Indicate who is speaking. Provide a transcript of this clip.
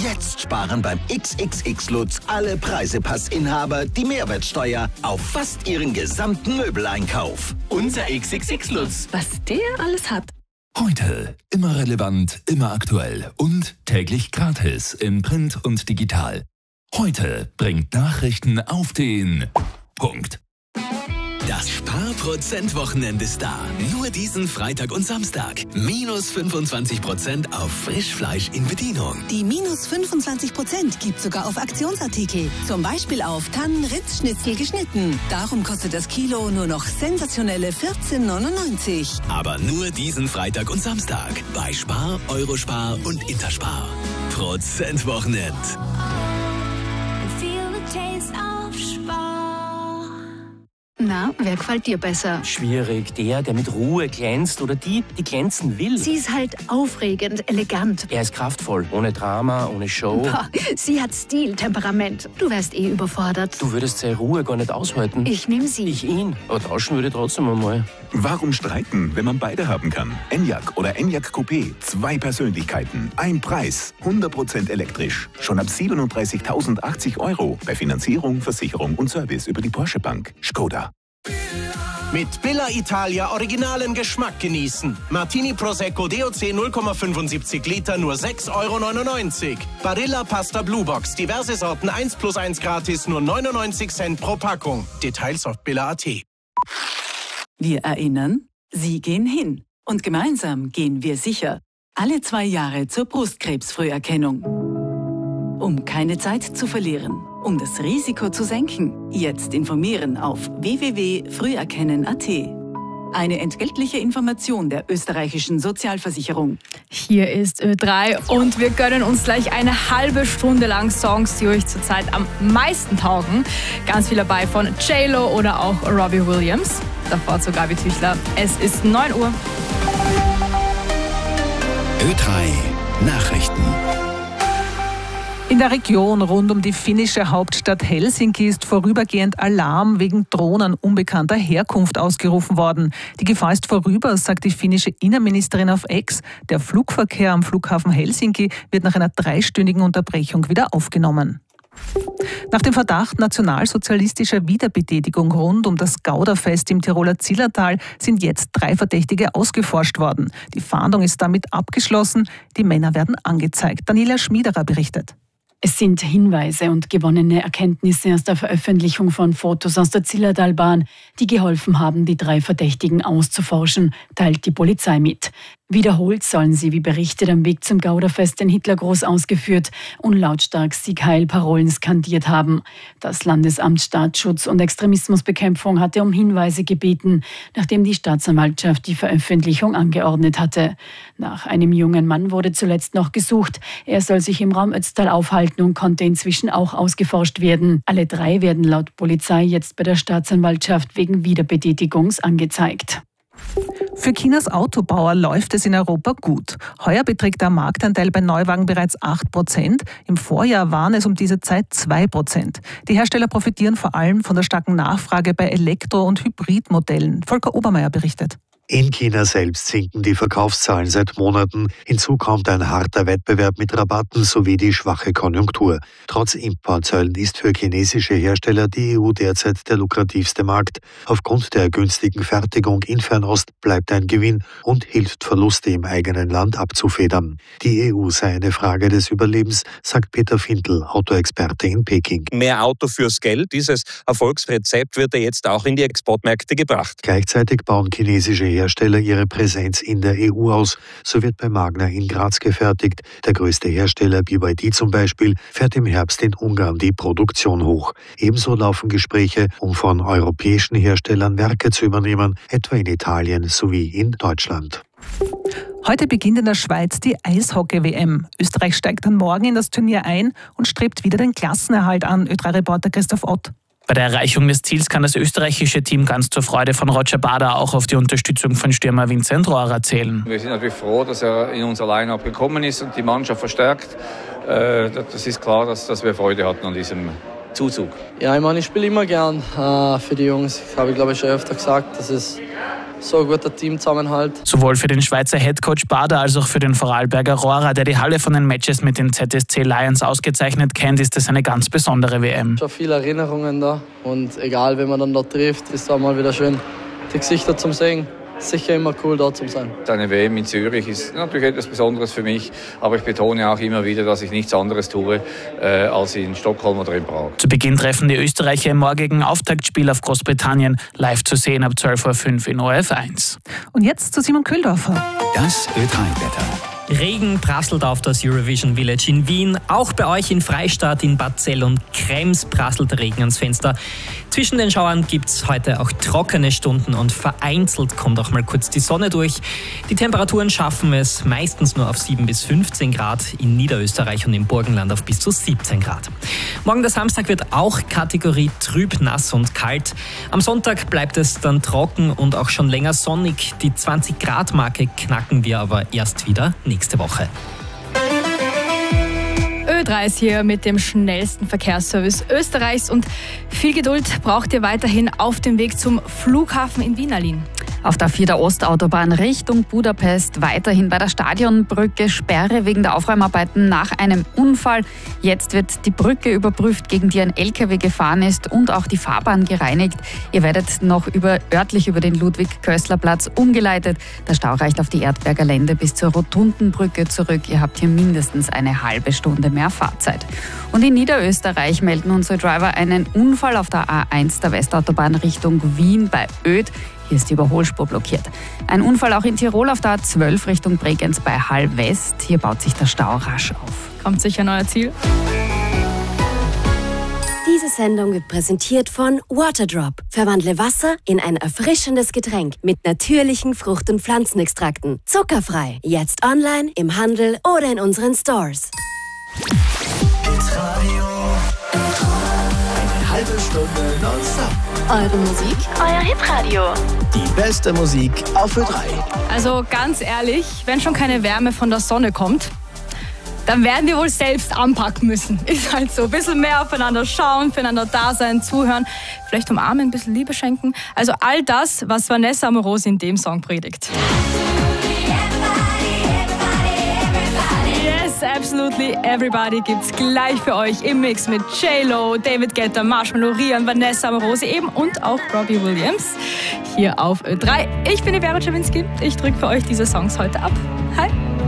Speaker 1: Jetzt sparen beim XXX Lutz alle Preisepass-Inhaber die Mehrwertsteuer auf fast ihren gesamten Möbeleinkauf.
Speaker 2: Unser XXX Lutz.
Speaker 3: Was der alles hat.
Speaker 4: Heute immer relevant, immer aktuell und täglich gratis in Print und digital. Heute bringt Nachrichten auf den Punkt.
Speaker 2: Das Sparprozent-Wochenende ist da. Nur diesen Freitag und Samstag. Minus 25% auf Frischfleisch in Bedienung.
Speaker 5: Die minus 25% gibt sogar auf Aktionsartikel. Zum Beispiel auf Tannen-Ritz-Schnitzel geschnitten. Darum kostet das Kilo nur noch sensationelle 14,99.
Speaker 2: Aber nur diesen Freitag und Samstag. Bei Spar, Eurospar und Interspar. Prozent-Wochenend.
Speaker 3: Na, wer gefällt dir besser?
Speaker 6: Schwierig. Der mit Ruhe glänzt oder die glänzen will.
Speaker 3: Sie ist halt aufregend, elegant.
Speaker 6: Er ist kraftvoll, ohne Drama, ohne Show.
Speaker 3: Boah, sie hat Stil, Temperament. Du wärst eh überfordert.
Speaker 6: Du würdest seine Ruhe gar nicht aushalten.
Speaker 3: Ich nehme sie.
Speaker 6: Ich ihn. Aber tauschen würde trotzdem einmal.
Speaker 7: Warum streiten, wenn man beide haben kann? Enyaq oder Enyaq Coupé. 2 Persönlichkeiten, ein Preis. 100% elektrisch. Schon ab 37.080 € bei Finanzierung, Versicherung und Service über die Porsche Bank. Skoda.
Speaker 8: Mit Billa Italia originalen Geschmack genießen. Martini Prosecco DOC 0,75 Liter nur 6,99 €. Barilla Pasta Blue Box, diverse Sorten 1+1 gratis, nur 99 Cent pro Packung. Details auf billa.at.
Speaker 9: Wir erinnern, Sie gehen hin. Und gemeinsam gehen wir sicher. Alle 2 Jahre zur Brustkrebsfrüherkennung. Um keine Zeit zu verlieren. Um das Risiko zu senken. Jetzt informieren auf www.früherkennen.at. Eine entgeltliche Information der österreichischen Sozialversicherung.
Speaker 10: Hier ist Ö3 und wir gönnen uns gleich eine halbe Stunde lang Songs, die euch zurzeit am meisten taugen. Ganz viel dabei von J-Lo oder auch Robbie Williams. Davor zu Gabi Tüchler. Es ist 9 Uhr.
Speaker 2: Ö3 Nachrichten.
Speaker 11: In der Region rund um die finnische Hauptstadt Helsinki ist vorübergehend Alarm wegen Drohnen unbekannter Herkunft ausgerufen worden. Die Gefahr ist vorüber, sagt die finnische Innenministerin auf X. Der Flugverkehr am Flughafen Helsinki wird nach einer 3-stündigen Unterbrechung wieder aufgenommen. Nach dem Verdacht nationalsozialistischer Wiederbetätigung rund um das Gauderfest im Tiroler Zillertal sind jetzt 3 Verdächtige ausgeforscht worden. Die Fahndung ist damit abgeschlossen. Die Männer werden angezeigt. Daniela Schmiederer berichtet.
Speaker 12: Es sind Hinweise und gewonnene Erkenntnisse aus der Veröffentlichung von Fotos aus der Zillertalbahn, die geholfen haben, die 3 Verdächtigen auszuforschen, teilt die Polizei mit. Wiederholt sollen sie, wie berichtet, am Weg zum Gauderfest den Hitlergruß ausgeführt und lautstark Sieg Heil Parolen skandiert haben. Das Landesamt Staatsschutz und Extremismusbekämpfung hatte um Hinweise gebeten, nachdem die Staatsanwaltschaft die Veröffentlichung angeordnet hatte. Nach einem jungen Mann wurde zuletzt noch gesucht. Er soll sich im Raum Ötztal aufhalten und konnte inzwischen auch ausgeforscht werden. Alle 3 werden laut Polizei jetzt bei der Staatsanwaltschaft wegen Wiederbetätigungs angezeigt.
Speaker 11: Für Chinas Autobauer läuft es in Europa gut. Heuer beträgt der Marktanteil bei Neuwagen bereits 8%. Im Vorjahr waren es um diese Zeit 2%. Die Hersteller profitieren vor allem von der starken Nachfrage bei Elektro- und Hybridmodellen. Volker Obermeier berichtet.
Speaker 13: In China selbst sinken die Verkaufszahlen seit Monaten. Hinzu kommt ein harter Wettbewerb mit Rabatten sowie die schwache Konjunktur. Trotz Importzöllen ist für chinesische Hersteller die EU derzeit der lukrativste Markt. Aufgrund der günstigen Fertigung in Fernost bleibt ein Gewinn und hilft, Verluste im eigenen Land abzufedern. Die EU sei eine Frage des Überlebens, sagt Peter Findl, Autoexperte in Peking.
Speaker 14: Mehr Auto fürs Geld, dieses Erfolgsrezept wird ja jetzt auch in die Exportmärkte gebracht.
Speaker 13: Gleichzeitig bauen chinesische Hersteller ihre Präsenz in der EU aus. So wird bei Magna in Graz gefertigt. Der größte Hersteller, BYD zum Beispiel, fährt im Herbst in Ungarn die Produktion hoch. Ebenso laufen Gespräche, um von europäischen Herstellern Werke zu übernehmen, etwa in Italien sowie in Deutschland.
Speaker 11: Heute beginnt in der Schweiz die Eishockey-WM. Österreich steigt dann morgen in das Turnier ein und strebt wieder den Klassenerhalt an, Ö3-Reporter Christoph Ott.
Speaker 15: Bei der Erreichung des Ziels kann das österreichische Team ganz zur Freude von Roger Bader auch auf die Unterstützung von Stürmer Vincent Rohrer zählen.
Speaker 16: Wir sind natürlich froh, dass er in unser Line-Up gekommen ist und die Mannschaft verstärkt. Das ist klar, dass wir Freude hatten an diesem Zuzug.
Speaker 17: Ja, ich meine, ich spiele immer gern für die Jungs. Ich habe, glaube ich, schon öfter gesagt, dass es so ein guter Teamzusammenhalt.
Speaker 15: Sowohl für den Schweizer Headcoach Bader als auch für den Vorarlberger Rohrer, der die Halle von den Matches mit den ZSC Lions ausgezeichnet kennt, ist es eine ganz besondere WM.
Speaker 17: Schon viele Erinnerungen da und egal, wenn man dann da trifft, ist es auch mal wieder schön, die Gesichter zum Sehen. Sicher immer cool, da zu sein.
Speaker 16: Eine WM in Zürich ist natürlich etwas Besonderes für mich, aber ich betone auch immer wieder, dass ich nichts anderes tue als in Stockholm oder in Prag.
Speaker 15: Zu Beginn treffen die Österreicher im morgigen Auftaktspiel auf Großbritannien, live zu sehen ab 12:05 Uhr in ORF1.
Speaker 11: Und jetzt zu Simon Köhldorfer.
Speaker 2: Das Ö3-Wetter.
Speaker 18: Regen prasselt auf das Eurovision Village in Wien. Auch bei euch in Freistadt, in Bad Zell und Krems prasselt Regen ans Fenster. Zwischen den Schauern gibt es heute auch trockene Stunden und vereinzelt kommt auch mal kurz die Sonne durch. Die Temperaturen schaffen es meistens nur auf 7 bis 15 Grad, in Niederösterreich und im Burgenland auf bis zu 17 Grad. Morgen der Samstag wird auch Kategorie trüb, nass und kalt. Am Sonntag bleibt es dann trocken und auch schon länger sonnig. Die 20-Grad-Marke knacken wir aber erst wieder nächste Woche.
Speaker 10: Ö3 ist hier mit dem schnellsten Verkehrsservice Österreichs und viel Geduld braucht ihr weiterhin auf dem Weg zum Flughafen in Wien, Aline.
Speaker 19: Auf der A4 der Ostautobahn Richtung Budapest weiterhin bei der Stadionbrücke Sperre wegen der Aufräumarbeiten nach einem Unfall. Jetzt wird die Brücke überprüft, gegen die ein LKW gefahren ist und auch die Fahrbahn gereinigt. Ihr werdet noch örtlich über den Ludwig-Köstler-Platz umgeleitet. Der Stau reicht auf die Erdberger Lände bis zur Rotundenbrücke zurück. Ihr habt hier mindestens eine halbe Stunde mehr Fahrzeit. Und in Niederösterreich melden unsere Driver einen Unfall auf der A1 der Westautobahn Richtung Wien bei Oedt. Hier ist die Überholspur blockiert. Ein Unfall auch in Tirol auf der A12 Richtung Bregenz bei Hall West. Hier baut sich der Stau rasch auf.
Speaker 10: Kommt sicher ein neuer Ziel.
Speaker 20: Diese Sendung wird präsentiert von Waterdrop. Verwandle Wasser in ein erfrischendes Getränk mit natürlichen Frucht- und Pflanzenextrakten. Zuckerfrei. Jetzt online, im Handel oder in unseren Stores.
Speaker 1: Eine halbe Stunde nonstop.
Speaker 3: Eure Musik,
Speaker 20: euer Hitradio.
Speaker 1: Die beste Musik auf Ö3.
Speaker 10: Also ganz ehrlich, wenn schon keine Wärme von der Sonne kommt, dann werden wir wohl selbst anpacken müssen. Ist halt so. Ein bisschen mehr aufeinander schauen, füreinander da sein, zuhören, vielleicht umarmen, ein bisschen Liebe schenken. Also all das, was Vanessa Amorosi in dem Song predigt. Absolutely Everybody gibt's gleich für euch im Mix mit J-Lo, David Guetta, Marshmello, Rian, Vanessa Amorosi eben und auch Robbie Williams hier auf Ö3. Ich bin die Vera Czerwinski. Ich drücke für euch diese Songs heute ab. Hi!